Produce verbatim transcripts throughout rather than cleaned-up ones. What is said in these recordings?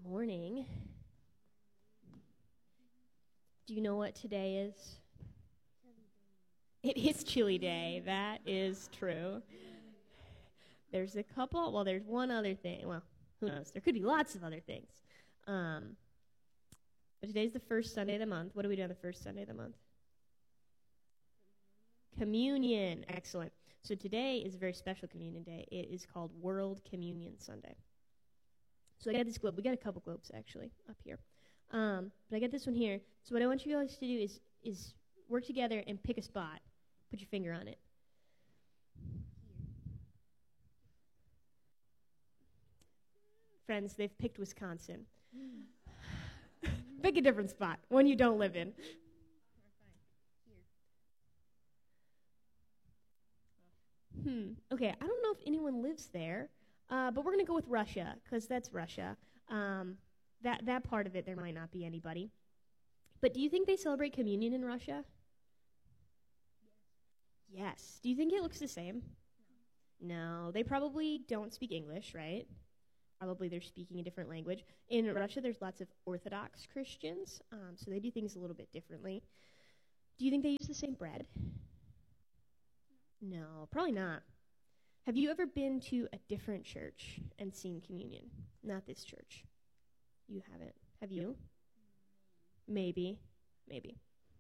Morning. Do you know what today is? It is chilly day. That is true. There's a couple, well, there's one other thing. Well, who knows? There could be lots of other things. Um, but today's the first Sunday of the month. What do we do on the first Sunday of the month? Communion. Excellent. So today is a very special communion day. It is called World Communion Sunday. So I got this globe. We got a couple globes, actually, up here. Um, but I got this one here. So what I want you guys to do is, is work together and pick a spot. Put your finger on it. Friends, they've picked Wisconsin. Pick a different spot, one you don't live in. Hmm. Okay, I don't know if anyone lives there, uh, but we're going to go with Russia, because that's Russia. Um, that, that part of it, there might not be anybody. But do you think they celebrate communion in Russia? Yes. Yes. Do you think it looks the same? No. No, they probably don't speak English, right? Probably they're speaking a different language. In Russia, there's lots of Orthodox Christians, um, so they do things a little bit differently. Do you think they use the same bread? No, probably not. Have you ever been to a different church and seen communion? Not this church. You haven't. Have you? Maybe. Maybe.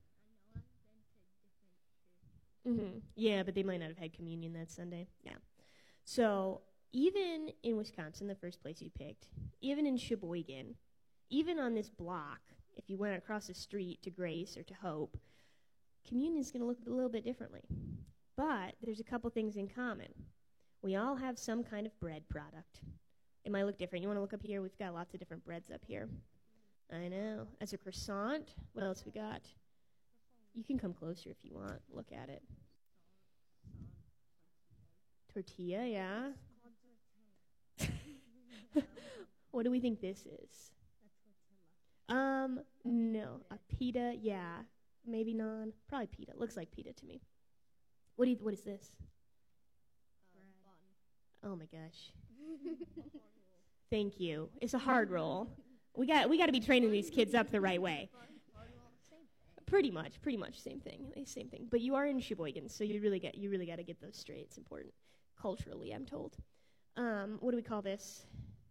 Mm-hmm. Yeah, but they might not have had communion that Sunday. Yeah. So even in Wisconsin, the first place you picked, even in Sheboygan, even on this block, if you went across the street to Grace or to Hope, communion is going to look a little bit differently. But there's a couple things in common. We all have some kind of bread product. It might look different. You want to look up here? We've got lots of different breads up here. I know. As a croissant, what else we got? You can come closer if you want. Look at it. Tortilla, yeah. What do we think this is? Um, no. A pita, yeah. Maybe naan. Probably pita. Looks like pita to me. What do you, what is this? Uh, oh my gosh. Thank you. It's a hard roll. We got we got to be training these kids up the right way. Pretty much, pretty much same thing. Same thing. But you are in Sheboygan, so you really get you really got to get those straight. It's important culturally, I'm told. Um, what do we call this?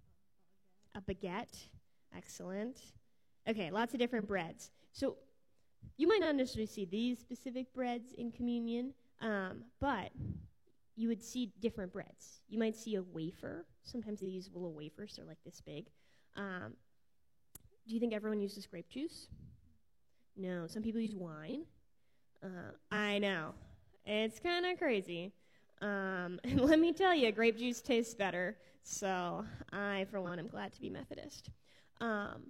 A baguette. Excellent. Okay, lots of different breads. So you might not necessarily see these specific breads in communion, um, but you would see different breads. You might see a wafer. Sometimes they use little wafers. They're like this big. Um, do you think everyone uses grape juice? No. Some people use wine. Uh, I know. It's kind of crazy. Um, and let me tell you, grape juice tastes better. So I, for one, am glad to be Methodist. Um,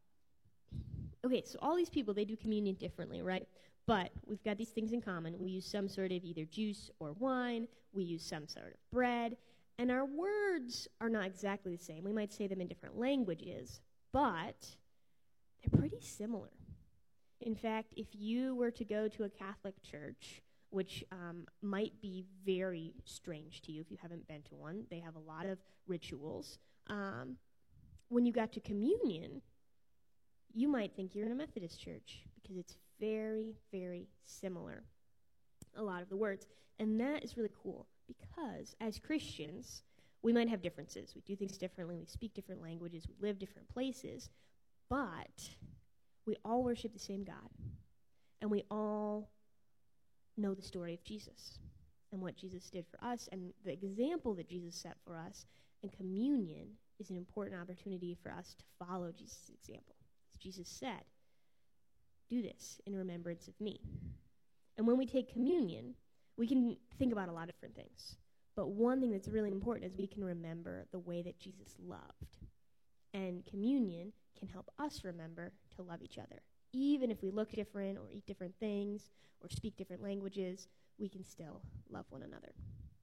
okay, so all these people, they do communion differently, right? But we've got these things in common. We use some sort of either juice or wine. We use some sort of bread. And our words are not exactly the same. We might say them in different languages, but they're pretty similar. In fact, if you were to go to a Catholic church, which um, might be very strange to you if you haven't been to one, they have a lot of rituals. Um, when you got to communion, you might think you're in a Methodist church because it's very, very similar, a lot of the words. And that is really cool because as Christians, we might have differences. We do things differently. We speak different languages. We live different places. But we all worship the same God. And we all know the story of Jesus and what Jesus did for us and the example that Jesus set for us. And communion is an important opportunity for us to follow Jesus' example. As Jesus said, do this in remembrance of me. And when we take communion, we can think about a lot of different things. But one thing that's really important is we can remember the way that Jesus loved. And communion can help us remember to love each other. Even if we look different or eat different things or speak different languages, we can still love one another.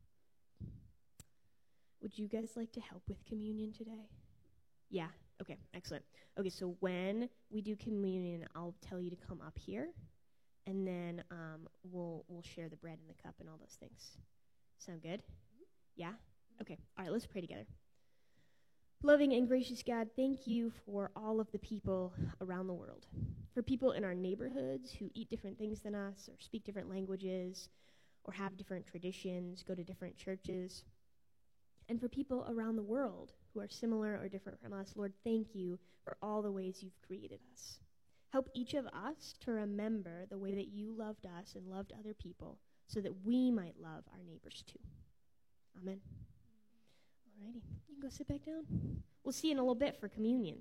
Would you guys like to help with communion today? Yeah? Okay, excellent. Okay, so when we do communion, I'll tell you to come up here, and then um, we'll we'll share the bread and the cup and all those things. Sound good? Yeah? Okay, all right, let's pray together. Loving and gracious God, thank you for all of the people around the world, for people in our neighborhoods who eat different things than us or speak different languages or have different traditions, go to different churches, and for people around the world who are similar or different from us. Lord, thank you for all the ways you've created us. Help each of us to remember the way that you loved us and loved other people so that we might love our neighbors too. Amen. Alrighty, you can go sit back down. We'll see you in a little bit for communion.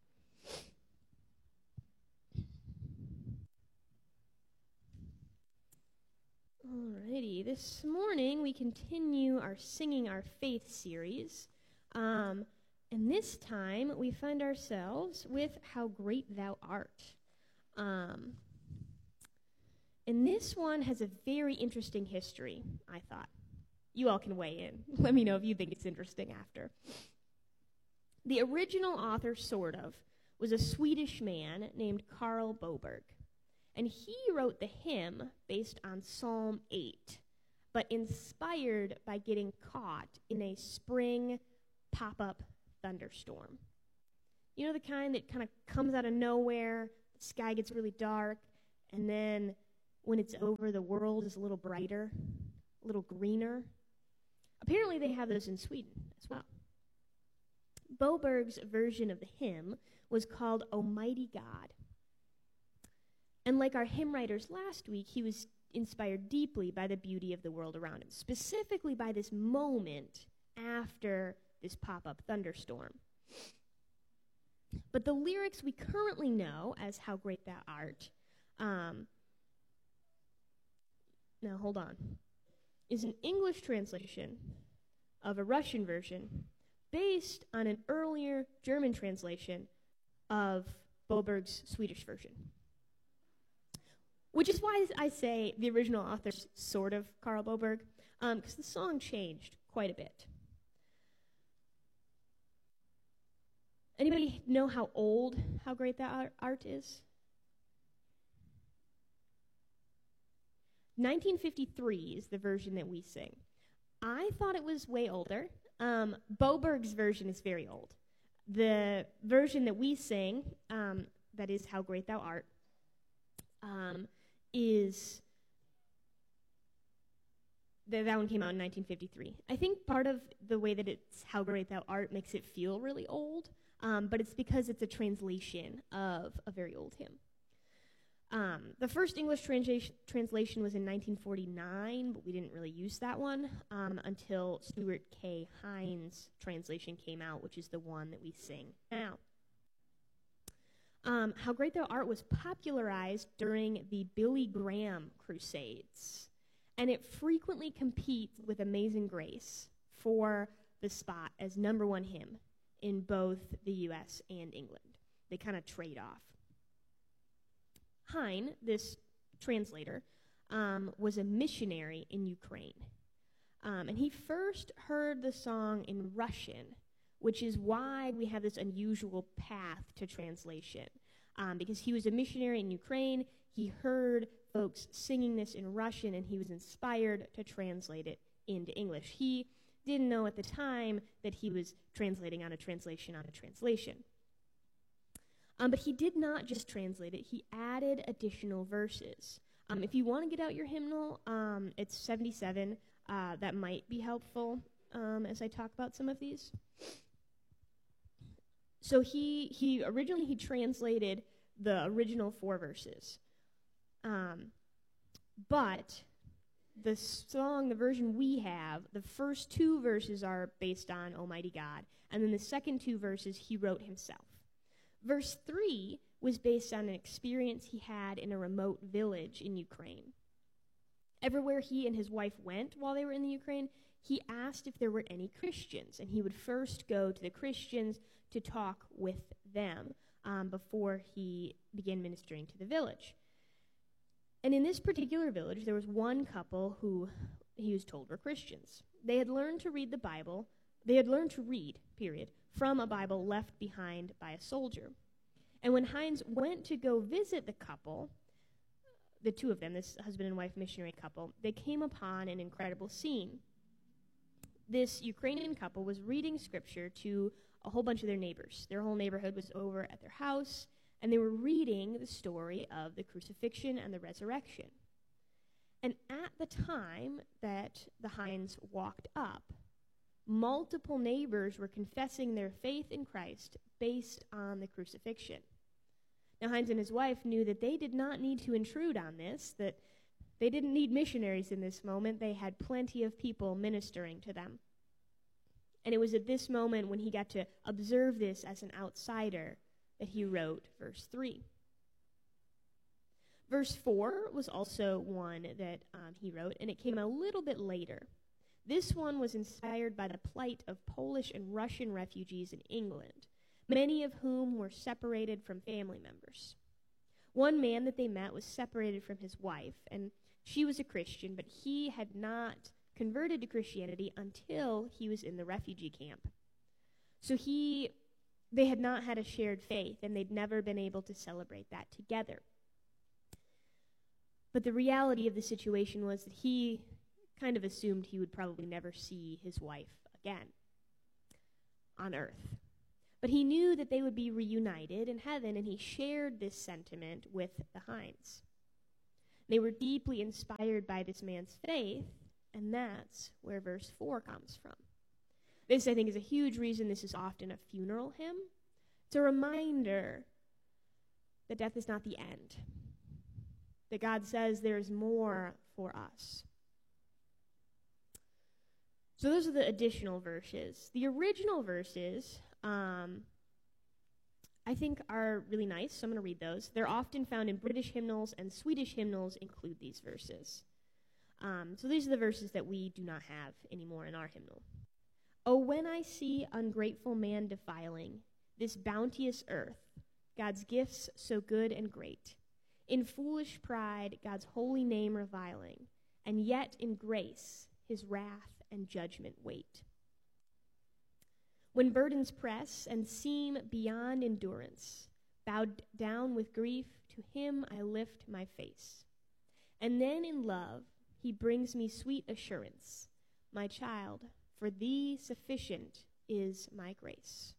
Alrighty, this morning we continue our Singing Our Faith series. Um, and this time we find ourselves with How Great Thou Art. Um, and this one has a very interesting history, I thought. You all can weigh in. Let me know if you think it's interesting after. The original author, sort of, was a Swedish man named Karl Boberg. And he wrote the hymn based on Psalm eight, but inspired by getting caught in a spring pop-up thunderstorm. You know, the kind that kind of comes out of nowhere, the sky gets really dark, and then when it's over, the world is a little brighter, a little greener. Apparently they have those in Sweden as well. Boberg's version of the hymn was called O Mighty God. And like our hymn writers last week, he was inspired deeply by the beauty of the world around him, specifically by this moment after this pop-up thunderstorm. But the lyrics we currently know as How Great Thou Art, um, now hold on, is an English translation of a Russian version based on an earlier German translation of Boberg's Swedish version. Which is why I say the original author's sort of Karl Boberg, because um, the song changed quite a bit. Anybody know how old How Great Thou Art is? nineteen fifty-three is the version that we sing. I thought it was way older. Um, Boberg's version is very old. The version that we sing, um, that is How Great Thou Art, um, is, the, that one came out in nineteen fifty-three. I think part of the way that it's How Great Thou Art makes it feel really old, um, but it's because it's a translation of a very old hymn. Um, the first English translation, translation was in nineteen forty-nine, but we didn't really use that one um, until Stuart K. Hines' translation came out, which is the one that we sing now. Um, How Great Thou Art was popularized during the Billy Graham Crusades, and it frequently competes with Amazing Grace for the spot as number one hymn in both the U S and England. They kind of trade off. Hein, this translator, um, was a missionary in Ukraine. Um, and he first heard the song in Russian, which is why we have this unusual path to translation. Um, because he was a missionary in Ukraine, he heard folks singing this in Russian, and he was inspired to translate it into English. He didn't know at the time that he was translating on a translation on a translation. Um, but he did not just translate it. He added additional verses. Um, if you want to get out your hymnal, um, it's seventy-seven. Uh, that might be helpful um, as I talk about some of these. So he he originally he translated the original four verses. Um, but the song, the version we have, the first two verses are based on Almighty God, and then the second two verses he wrote himself. Verse three was based on an experience he had in a remote village in Ukraine. Everywhere he and his wife went while they were in the Ukraine, he asked if there were any Christians, and he would first go to the Christians to talk with them um, before he began ministering to the village. And in this particular village, there was one couple who he was told were Christians. They had learned to read the Bible. They had learned to read, period, from a Bible left behind by a soldier. And when Hines went to go visit the couple, the two of them, this husband and wife missionary couple, they came upon an incredible scene. This Ukrainian couple was reading scripture to a whole bunch of their neighbors. Their whole neighborhood was over at their house, and they were reading the story of the crucifixion and the resurrection. And at the time that the Hines walked up, multiple neighbors were confessing their faith in Christ based on the crucifixion. Now, Hines and his wife knew that they did not need to intrude on this, that they didn't need missionaries in this moment. They had plenty of people ministering to them. And it was at this moment when he got to observe this as an outsider that he wrote verse three. Verse four was also one that um, he wrote, and it came a little bit later. This one was inspired by the plight of Polish and Russian refugees in England, many of whom were separated from family members. One man that they met was separated from his wife, and she was a Christian, but he had not converted to Christianity until he was in the refugee camp. So he, they had not had a shared faith, and they'd never been able to celebrate that together. But the reality of the situation was that he kind of assumed he would probably never see his wife again on earth. But he knew that they would be reunited in heaven, and he shared this sentiment with the Hines. They were deeply inspired by this man's faith, and that's where verse four comes from. This, I think, is a huge reason this is often a funeral hymn. It's a reminder that death is not the end, that God says there is more for us. So those are the additional verses. The original verses, um, I think, are really nice, so I'm going to read those. They're often found in British hymnals, and Swedish hymnals include these verses. Um, so these are the verses that we do not have anymore in our hymnal. Oh, when I see ungrateful man defiling this bounteous earth, God's gifts so good and great, in foolish pride God's holy name reviling, and yet in grace his wrath and judgment wait. When burdens press and seem beyond endurance, bowed down with grief, to him I lift my face. And then in love he brings me sweet assurance, my child, for thee sufficient is my grace.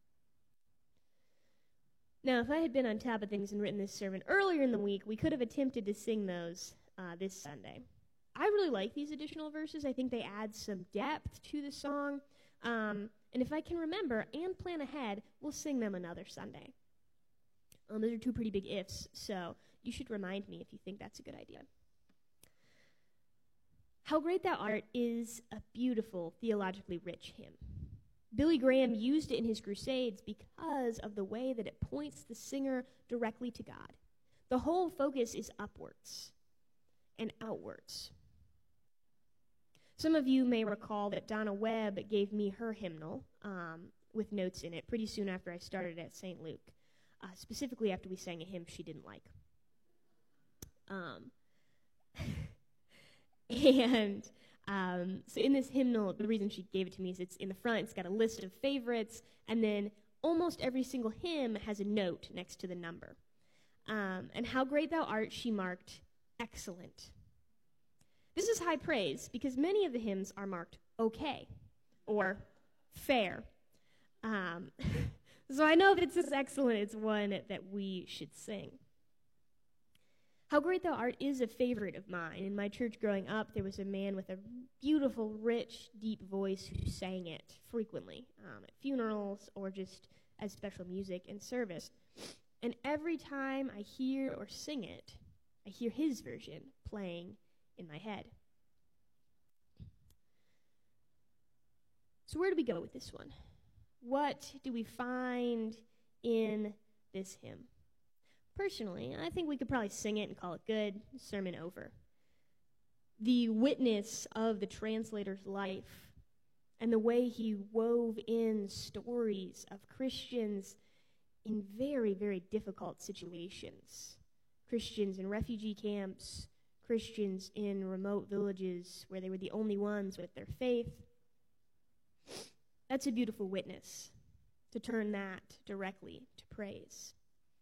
Now, if I had been on top of things and written this sermon earlier in the week, we could have attempted to sing those uh, this Sunday. I really like these additional verses. I think they add some depth to the song. Um, and if I can remember and plan ahead, we'll sing them another Sunday. Um, those are two pretty big ifs, so you should remind me if you think that's a good idea. How Great Thou Art is a beautiful, theologically rich hymn. Billy Graham used it in his crusades because of the way that it points the singer directly to God. The whole focus is upwards and outwards. Some of you may recall that Donna Webb gave me her hymnal um, with notes in it pretty soon after I started at Saint Luke, uh, specifically after we sang a hymn she didn't like. Um, and um, so in this hymnal, the reason she gave it to me is it's in the front. It's got a list of favorites, and then almost every single hymn has a note next to the number. Um, and How Great Thou Art, she marked excellent. This is high praise because many of the hymns are marked okay or fair. Um, so I know if it says excellent, it's one that we should sing. How Great Thou Art is a favorite of mine. In my church growing up, there was a man with a beautiful, rich, deep voice who sang it frequently um, at funerals or just as special music in service. And every time I hear or sing it, I hear his version playing in my head. So where do we go with this one? What do we find in this hymn? Personally, I think we could probably sing it and call it good, sermon over. The witness of the translator's life and the way he wove in stories of Christians in very, very difficult situations. Christians in refugee camps, Christians in remote villages where they were the only ones with their faith. That's a beautiful witness, to turn that directly to praise.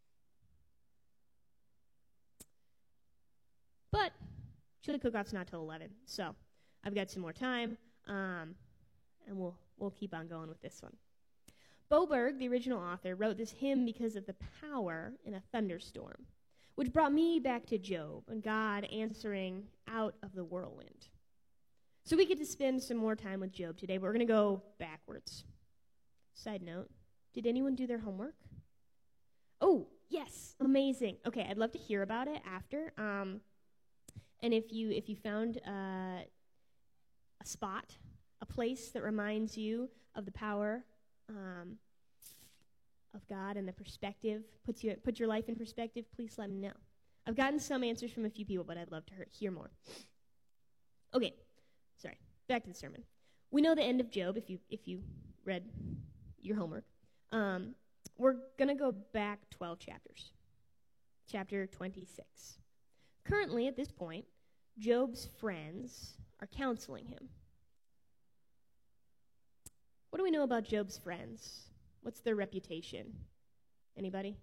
But chili cook-off's not till eleven, so I've got some more time, um, and we'll we'll keep on going with this one. Boberg, the original author, wrote this hymn because of the power in a thunderstorm, which brought me back to Job and God answering out of the whirlwind. So we get to spend some more time with Job today, but we're going to go backwards. Side note, did anyone do their homework? Oh, yes, amazing. Okay, I'd love to hear about it after. Um, and if you if you found uh, a spot, a place that reminds you of the power um, of God and the perspective, puts you put your life in perspective, please let me know. I've gotten some answers from a few people, but I'd love to hear more. Okay, sorry, back to the sermon. We know the end of Job if you if you read your homework. Um, we're going to go back twelve chapters. Chapter twenty-six. Currently, at this point, Job's friends are counseling him. What do we know about Job's friends? What's their reputation? Anybody?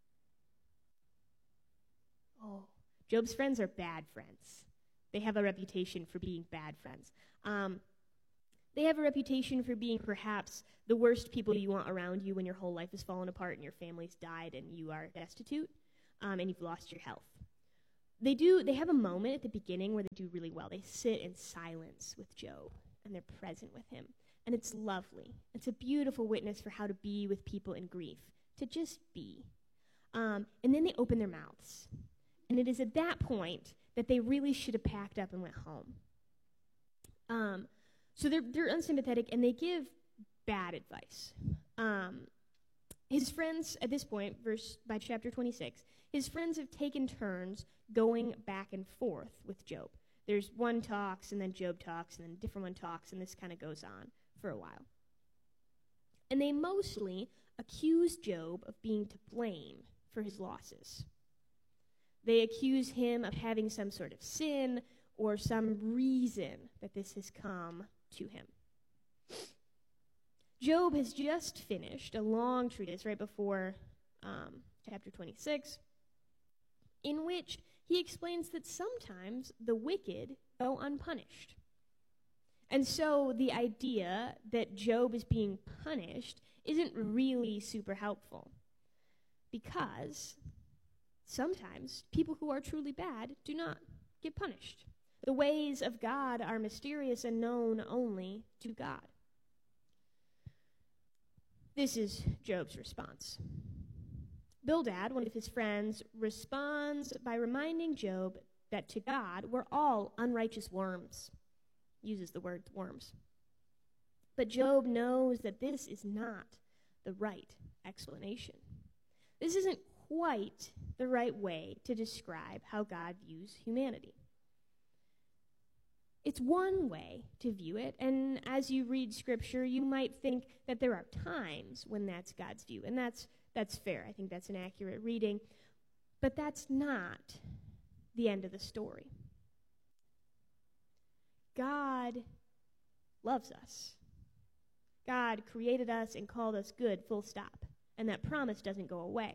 Oh, Job's friends are bad friends. They have a reputation for being bad friends. Um, they have a reputation for being perhaps the worst people you want around you when your whole life has fallen apart and your family's died and you are destitute um, and you've lost your health. They do. They have a moment at the beginning where they do really well. They sit in silence with Job, and they're present with him. And it's lovely. It's a beautiful witness for how to be with people in grief, to just be. Um, and then they open their mouths. And it is at that point that they really should have packed up and went home. Um, so they're, they're unsympathetic, and they give bad advice. Um, his friends, at this point, verse by chapter twenty-six, his friends have taken turns going back and forth with Job. There's one talks, and then Job talks, and then a different one talks, and this kind of goes on for a while. And they mostly accuse Job of being to blame for his losses. They accuse him of having some sort of sin or some reason that this has come to him. Job has just finished a long treatise right before um, chapter twenty-six, in which he explains that sometimes the wicked go unpunished. And so the idea that Job is being punished isn't really super helpful, because sometimes people who are truly bad do not get punished. The ways of God are mysterious and known only to God. This is Job's response. Bildad, one of his friends, responds by reminding Job that to God we're all unrighteous worms. Uses the word worms. But Job knows that this is not the right explanation. This isn't quite the right way to describe how God views humanity. It's one way to view it, and as you read Scripture, you might think that there are times when that's God's view, and that's that's fair. I think that's an accurate reading, but that's not the end of the story. God loves us. God created us and called us good, full stop, and that promise doesn't go away.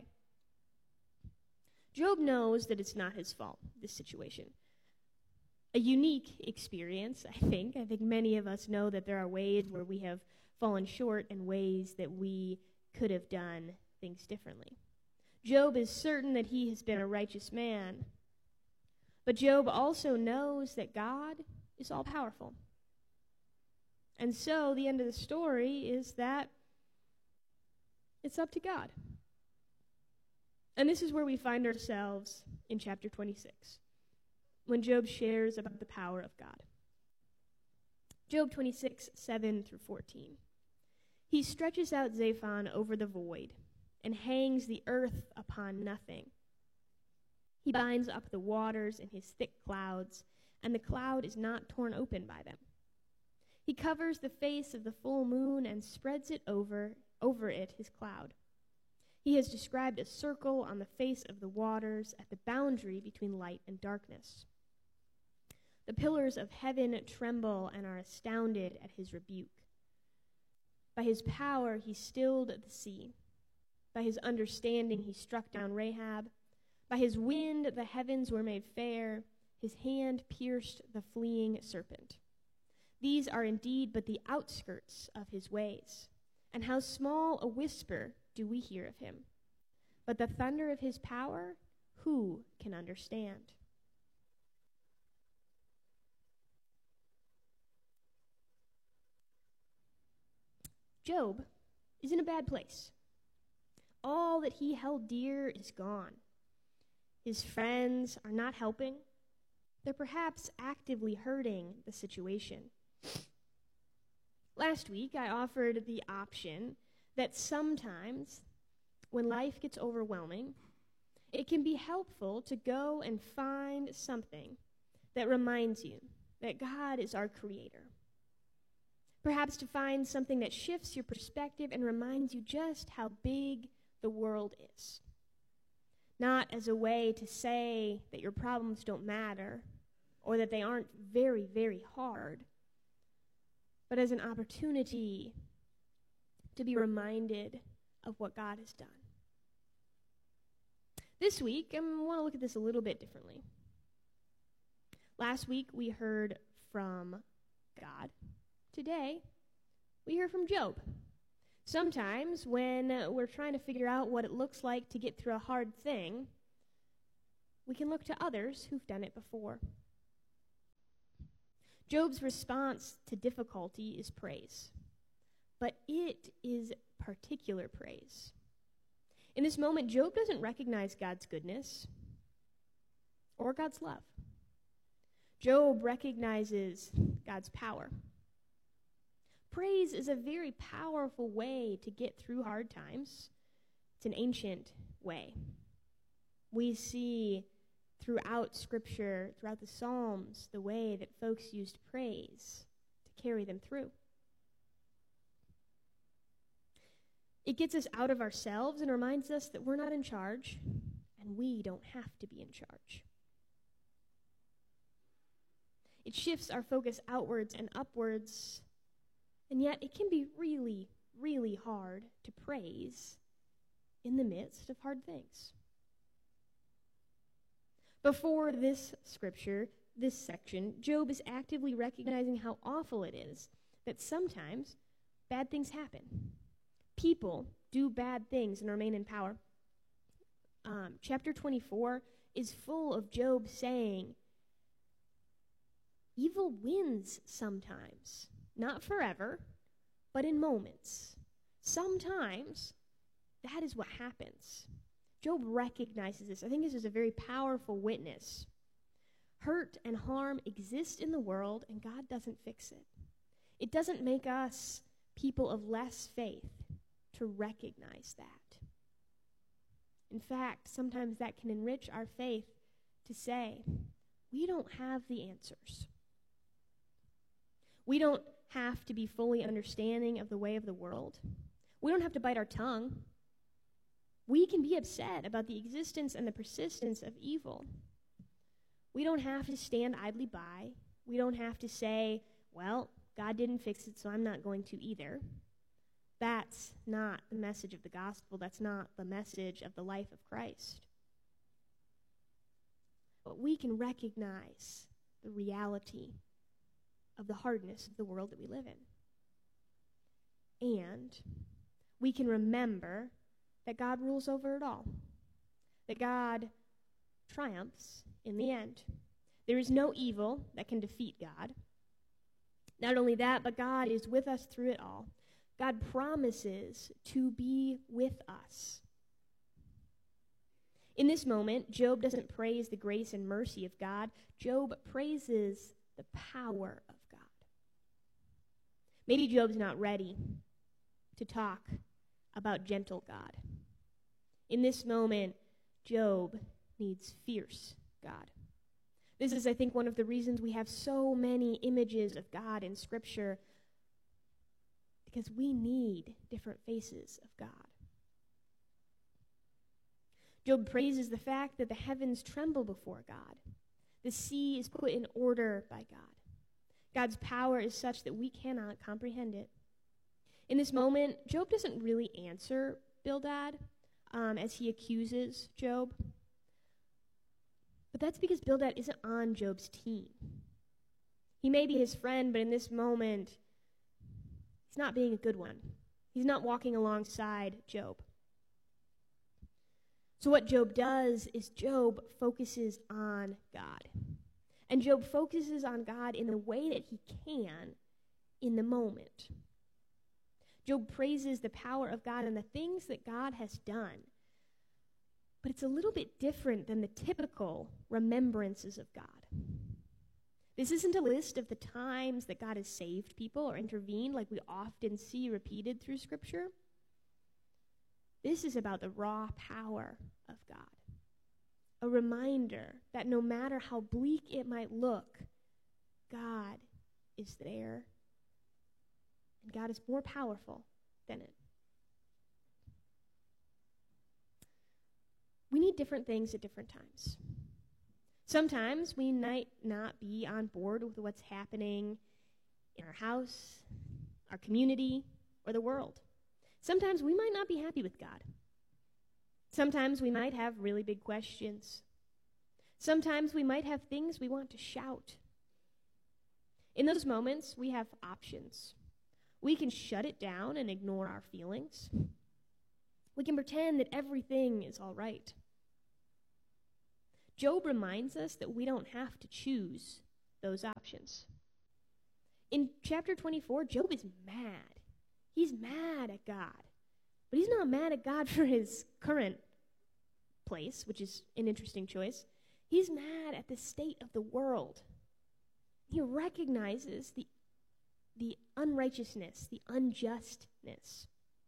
Job knows that it's not his fault, this situation. A unique experience, I think. I think many of us know that there are ways where we have fallen short and ways that we could have done things differently. Job is certain that he has been a righteous man, but Job also knows that God is all-powerful. And so the end of the story is that it's up to God. And this is where we find ourselves in chapter twenty-six. When Job shares about the power of God. Job twenty-six, seven through fourteen. He stretches out Zaphon over the void and hangs the earth upon nothing. He binds up the waters in his thick clouds, and the cloud is not torn open by them. He covers the face of the full moon and spreads it over, over it his cloud. He has described a circle on the face of the waters at the boundary between light and darkness. The pillars of heaven tremble and are astounded at his rebuke. By his power he stilled the sea. By his understanding he struck down Rahab. By his wind the heavens were made fair. His hand pierced the fleeing serpent. These are indeed but the outskirts of his ways, and how small a whisper do we hear of him. But the thunder of his power, who can understand? Job is in a bad place. All that he held dear is gone. His friends are not helping. They're perhaps actively hurting the situation. Last week, I offered the option that sometimes, when life gets overwhelming, it can be helpful to go and find something that reminds you that God is our creator. Perhaps to find something that shifts your perspective and reminds you just how big the world is. Not as a way to say that your problems don't matter or that they aren't very, very hard, but as an opportunity to be reminded of what God has done. This week, I want to look at this a little bit differently. Last week, we heard from God. Today, we hear from Job. Sometimes, when uh, we're trying to figure out what it looks like to get through a hard thing, we can look to others who've done it before. Job's response to difficulty is praise, but it is particular praise. In this moment, Job doesn't recognize God's goodness or God's love. Job recognizes God's power. Praise is a very powerful way to get through hard times. It's an ancient way. We see throughout Scripture, throughout the Psalms, the way that folks used praise to carry them through. It gets us out of ourselves and reminds us that we're not in charge, and we don't have to be in charge. It shifts our focus outwards and upwards, and yet it can be really, really hard to praise in the midst of hard things. Before this scripture, this section, Job is actively recognizing how awful it is that sometimes bad things happen. People do bad things and remain in power. Um, chapter twenty-four is full of Job saying, evil wins sometimes. Not forever, but in moments. Sometimes that is what happens. Job recognizes this. I think this is a very powerful witness. Hurt and harm exist in the world, and God doesn't fix it. It doesn't make us people of less faith to recognize that. In fact, sometimes that can enrich our faith to say, we don't have the answers. We don't have to be fully understanding of the way of the world. We don't have to bite our tongue. We can be upset about the existence and the persistence of evil. We don't have to stand idly by. We don't have to say, well, God didn't fix it, so I'm not going to either. That's not the message of the gospel. That's not the message of the life of Christ. But we can recognize the reality of the hardness of the world that we live in. And we can remember that God rules over it all, that God triumphs in the end. There is no evil that can defeat God. Not only that, but God is with us through it all. God promises to be with us. In this moment, Job doesn't praise the grace and mercy of God. Job praises the power of God. Maybe Job's not ready to talk about gentle God. In this moment, Job needs fierce God. This is, I think, one of the reasons we have so many images of God in Scripture, because we need different faces of God. Job praises the fact that the heavens tremble before God. The sea is put in order by God. God's power is such that we cannot comprehend it. In this moment, Job doesn't really answer Bildad um, as he accuses Job. But that's because Bildad isn't on Job's team. He may be his friend, but in this moment, he's not being a good one. He's not walking alongside Job. So what Job does is Job focuses on God. And Job focuses on God in the way that he can in the moment. Job praises the power of God and the things that God has done. But it's a little bit different than the typical remembrances of God. This isn't a list of the times that God has saved people or intervened like we often see repeated through Scripture. This is about the raw power of God. A reminder that no matter how bleak it might look, God is there. And God is more powerful than it. We need different things at different times. Sometimes we might not be on board with what's happening in our house, our community, or the world. Sometimes we might not be happy with God. Sometimes we might have really big questions. Sometimes we might have things we want to shout. In those moments, we have options. We can shut it down and ignore our feelings. We can pretend that everything is all right. Job reminds us that we don't have to choose those options. In chapter twenty-four, Job is mad. He's mad at God. But he's not mad at God for his current place, which is an interesting choice. He's mad at the state of the world. He recognizes the, the unrighteousness, the unjustness.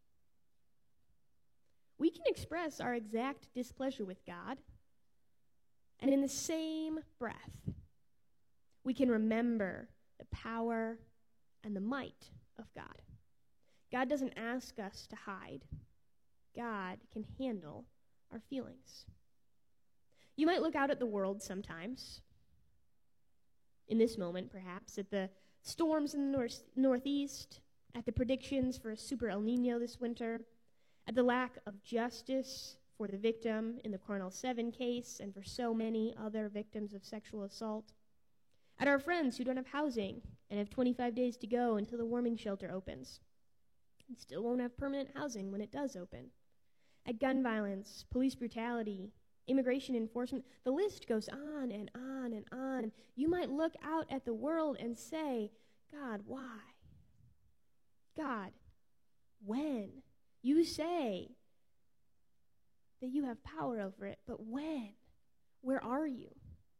We can express our exact displeasure with God, and in the same breath, we can remember the power and the might of God. God doesn't ask us to hide. God can handle our feelings. You might look out at the world sometimes, in this moment perhaps, at the storms in the north, northeast, at the predictions for a super El Nino this winter, at the lack of justice for the victim in the Cornell seven case and for so many other victims of sexual assault, at our friends who don't have housing and have twenty-five days to go until the warming shelter opens, and still won't have permanent housing when it does open, at gun violence, police brutality, immigration enforcement. The list goes on and on and on. You might look out at the world and say, God, why? God, when? You say that you have power over it, but when? Where are you?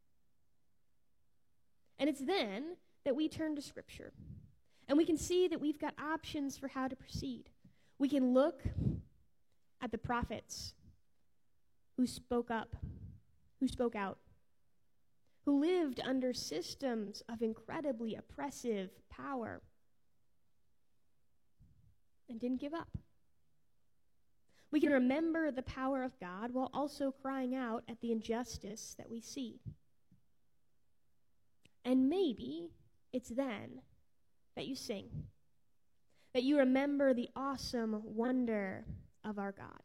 And it's then that we turn to Scripture, and we can see that we've got options for how to proceed. We can look at the prophets who spoke up, who spoke out, who lived under systems of incredibly oppressive power and didn't give up. We can remember the power of God while also crying out at the injustice that we see. And maybe it's then that you sing, that you remember the awesome wonder of our God.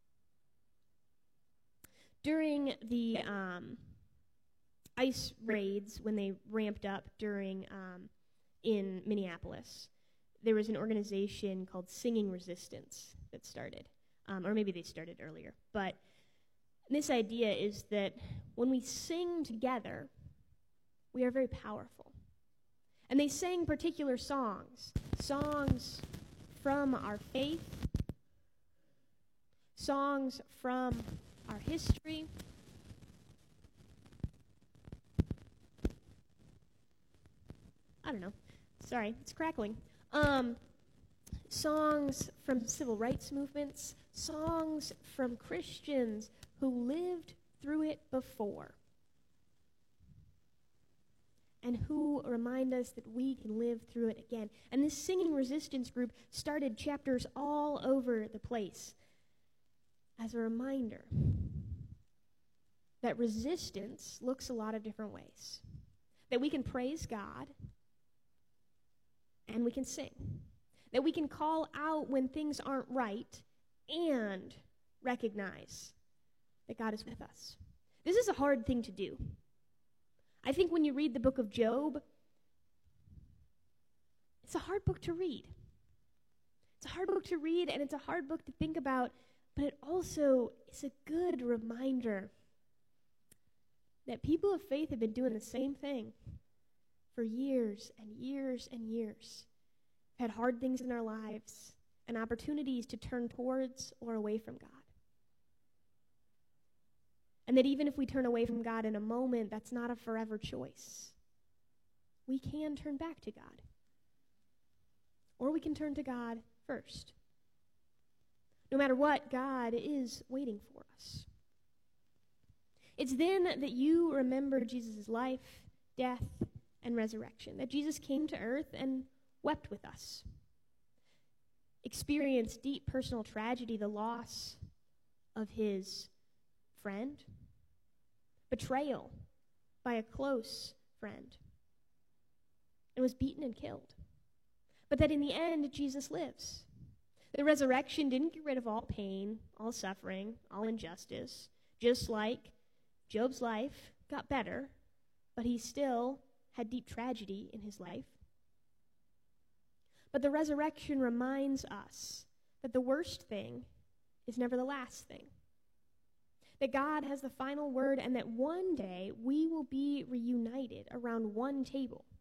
During the um, ICE raids, when they ramped up during um, in Minneapolis, there was an organization called Singing Resistance that started. Um, or maybe they started earlier. But this idea is that when we sing together, we are very powerful. And they sang particular songs, songs from our faith, songs from our history, I don't know. Sorry, it's crackling. Um, songs from civil rights movements, songs from Christians who lived through it before, and who remind us that we can live through it again. And this Singing Resistance group started chapters all over the place as a reminder that resistance looks a lot of different ways. That we can praise God and we can sing. That we can call out when things aren't right and recognize that God is with us. This is a hard thing to do. I think when you read the book of Job, it's a hard book to read. It's a hard book to read, and it's a hard book to think about, but it also is a good reminder that people of faith have been doing the same thing for years and years and years. Had hard things in our lives and opportunities to turn towards or away from God. And that even if we turn away from God in a moment, that's not a forever choice. We can turn back to God. Or we can turn to God first. No matter what, God is waiting for us. It's then that you remember Jesus' life, death, and resurrection. That Jesus came to earth and wept with us. Experienced deep personal tragedy, the loss of his friend. Betrayal by a close friend. And was beaten and killed. But that in the end, Jesus lives. The resurrection didn't get rid of all pain, all suffering, all injustice. Just like Job's life got better, but he still had deep tragedy in his life. But the resurrection reminds us that the worst thing is never the last thing. That God has the final word, and that one day we will be reunited around one table